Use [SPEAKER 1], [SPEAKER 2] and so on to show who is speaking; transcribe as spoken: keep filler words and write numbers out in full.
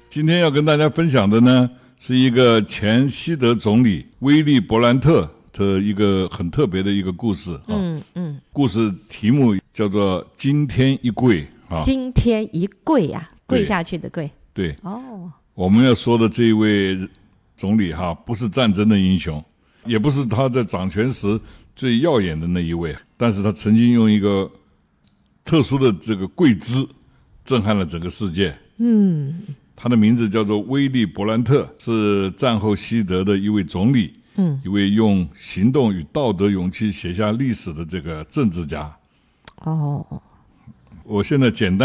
[SPEAKER 1] 今天要跟大家分享的呢，是一个前西德总理威利·伯兰特的一个很特别的一个故事。嗯嗯，故事题目叫做“今天一跪”。
[SPEAKER 2] 今天一跪啊，跪下去的跪。
[SPEAKER 1] 对。哦，我们要说的这一位总理哈，不是战争的英雄，也不是他在掌权时最耀眼的那一位，但是他曾经用一个特殊的这个跪姿震撼了整个世界。嗯，他的名字叫做威利·伯兰特，是战后西德的一位总理，嗯，一位用行动与道德勇气写下历史的这个政治家。哦，我现在简单